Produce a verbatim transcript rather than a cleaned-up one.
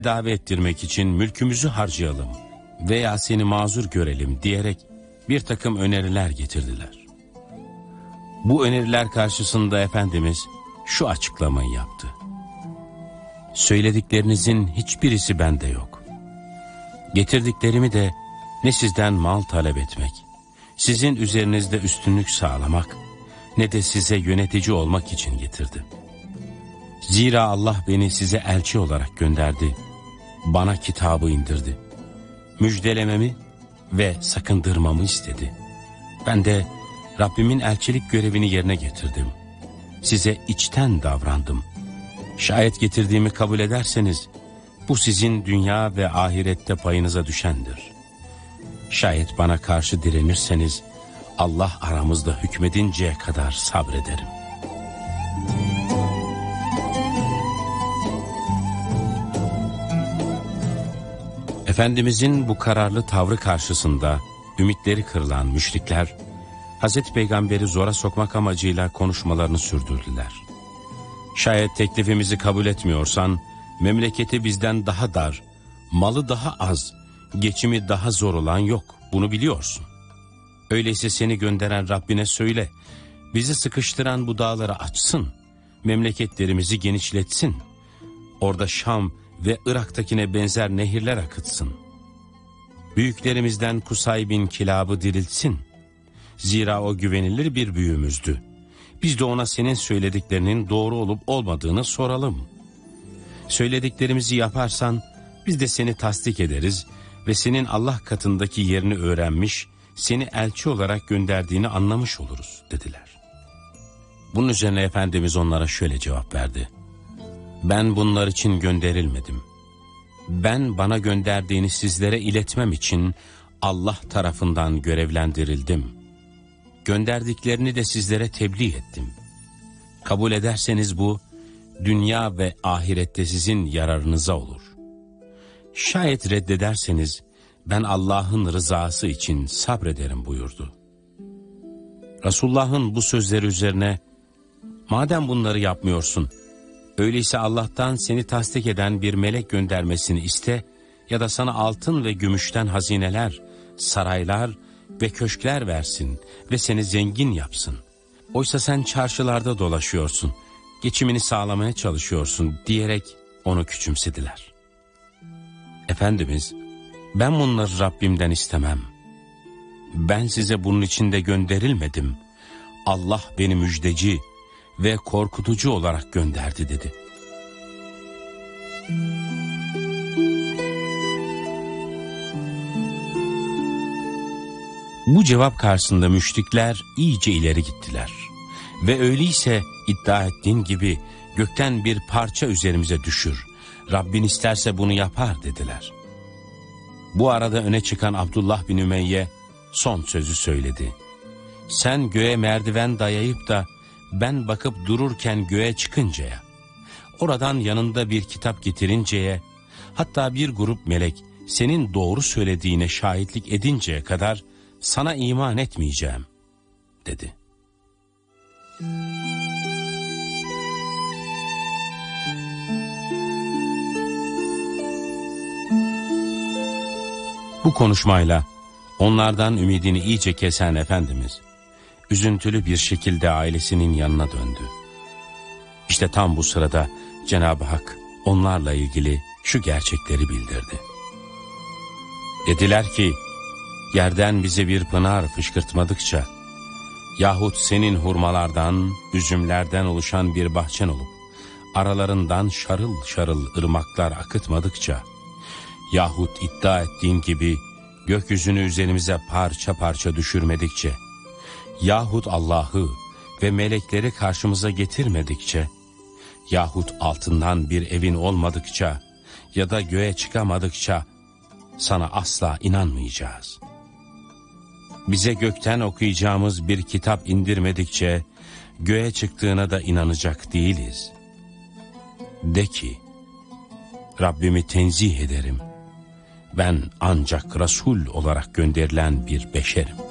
tedavi ettirmek için mülkümüzü harcayalım veya seni mazur görelim diyerek bir takım öneriler getirdiler. Bu öneriler karşısında Efendimiz şu açıklamayı yaptı: söylediklerinizin hiçbirisi bende yok. Getirdiklerimi de ne sizden mal talep etmek, sizin üzerinizde üstünlük sağlamak, ne de size yönetici olmak için getirdim. Zira Allah beni size elçi olarak gönderdi, bana kitabı indirdi, müjdelememi ve sakındırmamı istedi. Ben de Rabbimin elçilik görevini yerine getirdim. Size içten davrandım. Şayet getirdiğimi kabul ederseniz, bu sizin dünya ve ahirette payınıza düşendir. Şayet bana karşı direnirseniz, Allah aramızda hükmedinceye kadar sabrederim. Efendimizin bu kararlı tavrı karşısında ümitleri kırılan müşrikler, Hazreti Peygamber'i zora sokmak amacıyla konuşmalarını sürdürdüler. Şayet teklifimizi kabul etmiyorsan, memleketi bizden daha dar, malı daha az, geçimi daha zor olan yok, bunu biliyorsun. Öyleyse seni gönderen Rabbine söyle, bizi sıkıştıran bu dağları açsın, memleketlerimizi genişletsin, orada Şam ve Irak'takine benzer nehirler akıtsın. Büyüklerimizden Kusay bin Kilab'ı diriltsin. Zira o güvenilir bir büyüğümüzdü. Biz de ona senin söylediklerinin doğru olup olmadığını soralım. Söylediklerimizi yaparsan biz de seni tasdik ederiz ve senin Allah katındaki yerini öğrenmiş, seni elçi olarak gönderdiğini anlamış oluruz dediler. Bunun üzerine Efendimiz onlara şöyle cevap verdi: ben bunlar için gönderilmedim. Ben bana gönderdiğini sizlere iletmem için Allah tarafından görevlendirildim. Gönderdiklerini de sizlere tebliğ ettim. Kabul ederseniz bu, dünya ve ahirette sizin yararınıza olur. Şayet reddederseniz, ben Allah'ın rızası için sabrederim buyurdu. Resulullah'ın bu sözleri üzerine, madem bunları yapmıyorsun, öyleyse Allah'tan seni tasdik eden bir melek göndermesini iste ya da sana altın ve gümüşten hazineler, saraylar ve köşkler versin ve seni zengin yapsın. Oysa sen çarşılarda dolaşıyorsun, geçimini sağlamaya çalışıyorsun diyerek onu küçümsediler. Efendimiz, ben bunları Rabbimden istemem. Ben size bunun için de gönderilmedim. Allah beni müjdeci ve korkutucu olarak gönderdi dedi. Bu cevap karşısında müşrikler iyice ileri gittiler. Ve öyleyse iddia ettiğin gibi gökten bir parça üzerimize düşür, Rabbin isterse bunu yapar dediler. Bu arada öne çıkan Abdullah bin Ümeyye son sözü söyledi. Sen göğe merdiven dayayıp da ben bakıp dururken göğe çıkıncaya, oradan yanında bir kitap getirinceye, hatta bir grup melek senin doğru söylediğine şahitlik edinceye kadar sana iman etmeyeceğim dedi. Bu konuşmayla onlardan ümidini iyice kesen Efendimiz, üzüntülü bir şekilde ailesinin yanına döndü. İşte tam bu sırada Cenab-ı Hak onlarla ilgili şu gerçekleri bildirdi. Dediler ki, yerden bize bir pınar fışkırtmadıkça, yahut senin hurmalardan, üzümlerden oluşan bir bahçen olup, aralarından şarıl şarıl ırmaklar akıtmadıkça, yahut iddia ettiğin gibi gökyüzünü üzerimize parça parça düşürmedikçe, yahut Allah'ı ve melekleri karşımıza getirmedikçe, yahut altından bir evin olmadıkça ya da göğe çıkamadıkça sana asla inanmayacağız. Bize gökten okuyacağımız bir kitap indirmedikçe göğe çıktığına da inanacak değiliz. De ki, Rabbimi tenzih ederim. Ben ancak Resul olarak gönderilen bir beşerim.